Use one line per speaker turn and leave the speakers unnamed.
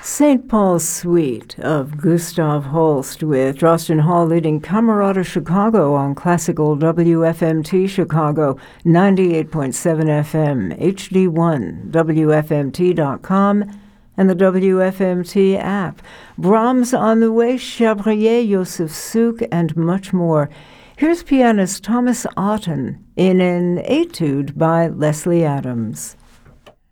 St. Paul's Suite of Gustav Holst with Drosten Hall leading Camerata Chicago on classical WFMT Chicago 98.7 FM, HD1, WFMT.com, and the WFMT app. Brahms on the way, Chabrier, Joseph Suk, and much more. Here's pianist Thomas Otten in an etude by Leslie Adams.